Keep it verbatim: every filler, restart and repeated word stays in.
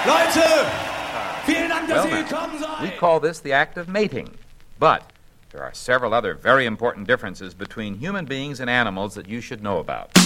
Leute, vielen Dank, dass Well, ihr now, gekommen seid. we call this the act of mating. But there are several other very important differences between human beings and animals that you should know about.